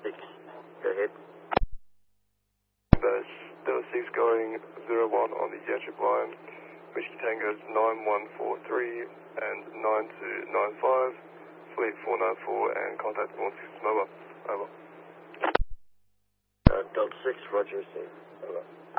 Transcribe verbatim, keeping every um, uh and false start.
six, go ahead. Base Delta six going zero one on the Jetship line. Michigan Tango's nine one four three and nine two nine five, fleet four nine four, and contact one six mobile. Over. Uh, Delta six, roger, received. Over.